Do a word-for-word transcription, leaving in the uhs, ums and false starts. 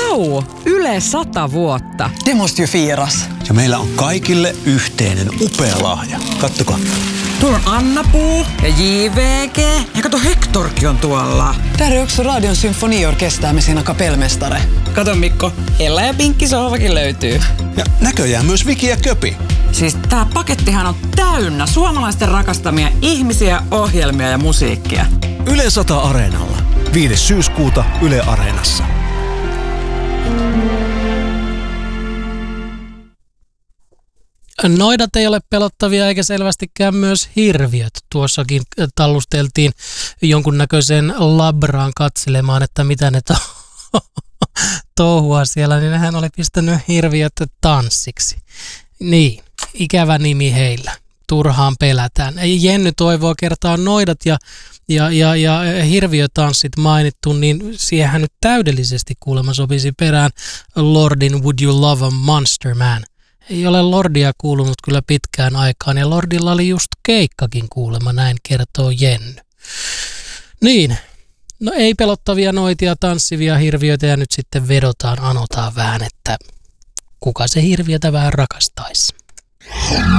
Vau! Yle sata vuotta. Det måste ju firas. Ja meillä on kaikille yhteinen upea lahja. Kattokaa. Tuolla on Anna-Puu ja J V G. Ja kato, Hectorkin on tuolla. Där är också Radion symfoniorkester med sina kapellmästare. Kato Mikko, Ella ja Pinkki sohvakin löytyy. Ja näköjään myös Viki ja Köpi. Siis tää pakettihan on täynnä suomalaisten rakastamia ihmisiä, ohjelmia ja musiikkia. Yle sata Areenalla. viides syyskuuta Yle Areenassa. Noidat ei ole pelottavia eikä selvästikään myös hirviöt. Tuossakin tallusteltiin jonkunnäköiseen labraan katselemaan, että mitä ne to- touhua siellä, niin hän oli pistänyt hirviöt tanssiksi. Niin, ikävä nimi heillä. Turhaan pelätään. Jenny toivoo kertaa noidat ja, ja, ja, ja hirviötanssit mainittu, niin siihen nyt täydellisesti kuulemma sopisi perään Lordin Would You Love a Monster Man. Ei ole Lordia kuulunut kyllä pitkään aikaan, ja Lordilla oli just keikkakin kuulemma, näin kertoo Jenny. Niin, no ei pelottavia noitia, tanssivia hirviöitä, ja nyt sitten vedotaan, anotaan vähän, että kuka se hirviötä vähän rakastaisi.